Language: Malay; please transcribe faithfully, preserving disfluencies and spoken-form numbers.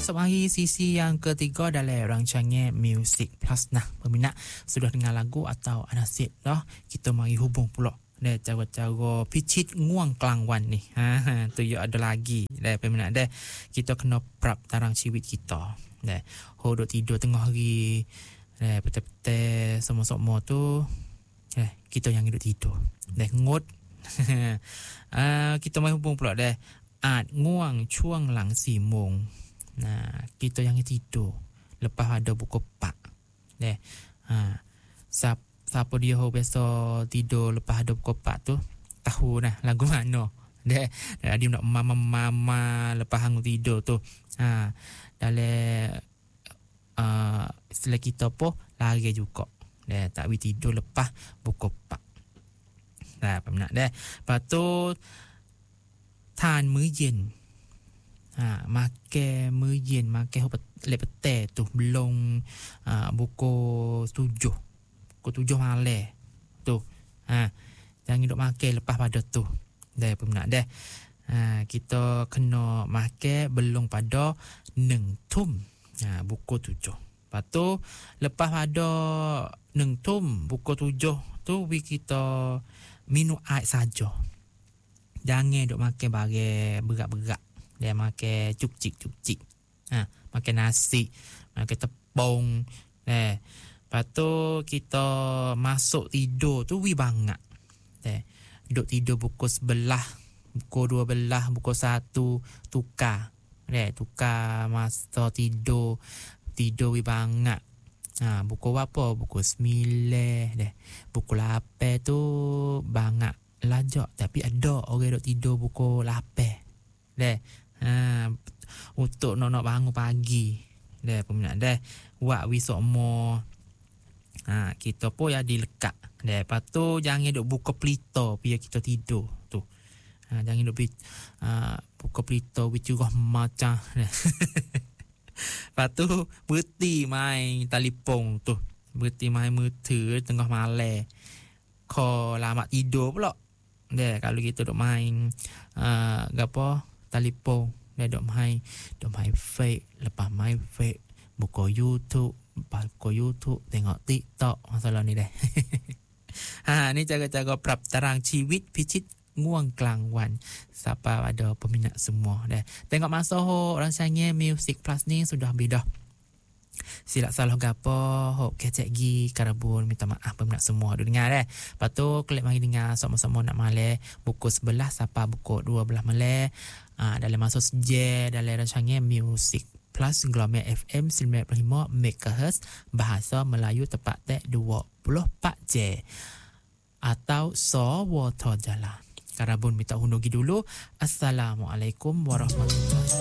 masuk mari sisi yang ketiga dalam rancangan Music Plus. Nah, peminat sudah dengar lagu atau anasib dah, kita mari hubung pula dah cara-cara picit nguang kelangwan ni. Ha, tu ya ada lagi. Dah peminat dah, kita kena prap tarang ciwit kita. Dah, hodok tidur tengah hari. Dah, betul-betul semua-semua tu eh, kita yang hidup tidur. Dah, ngut. uh, kita mari hubung pula dah. At nguang chuang lang si mong. Nah, kita yang tidur lepas ada buku pak. Dah, ha, sap siapa dia ho biasa tidur lepas ada buku pak tu tahu nah lagu mana. Dah, dia nak mama-mama lepas hang tidur tu. Ha, dalam uh, istilah kita pun lari juga. Dah, tak boleh tidur lepas buku pak. Dah, apa nak dah. Lepas tu tan มื้อเย็น ha, makan มื้อเย็น makan lek petang tu belum uh, buku tujuh buku tujuh malam tu. Ha, jangan duk makan lepas pada tu. Dah peminat dah. Ha, kita kena makan belum pada neng tum. Ha, buku tujuh. Lepas tu lepas pada neng tum buku tujuh tu kita minum air saja. Jangan duk makan barang berat-berat. Dia makan cukcik-cukcik. Ha, makan nasi, makan tepung. Eh, lepas tu kita masuk tidur tu wi banget. Eh, duk tidur pukul sebelah, pukul dua belas, pukul satu tukar. Eh, tukar masa tidur. Tidur wi banget. Ha, pukul apa? Pukul sembilan deh. Pukul lapan tu banget. Lajak, tapi ada orang duk tidur pukul lapan. Dah. Ha, untuk nak nak bangun pagi. Dah peminat dah. Wak wi sokmo. Ha, kita pun ya dilekat. Dah, lepas tu jangan duk buka pelita biar kita tidur tu. Ha, jangan duk uh, buka pelita wi curah macam. Lepas tu berhenti main telefon tu. Berhenti mainมือถือ tengah malam. Kau lama tidur pula. Dah, kalau kita duk main uh, gapo telefon, dah duk main, duk main fake, lepas main fake buka YouTube, buka YouTube, tengok TikTok, masalah ni dah. Ha, ni cara-cara prap tarang ciwit picit nguang kelangwan. Siapa ada peminat semua dah. Tengok masa ho rasanya Music Plus ni sudah beda. Silap salah gapo hok kecek gi karabun minta maaf peminat semua ada dengar eh. Lepas tu klik mari dengar sama-sama nak malam pukul sebelas sampai pukul dua belas malam. Ah, dalam masa seje dalam rancangan Music Plus Global F M sembilan puluh lima megahertz bahasa Melayu tepat tek dua puluh empat jam atau Sawato Jalan. Karabun minta hundugi dulu. Assalamualaikum warahmatullahi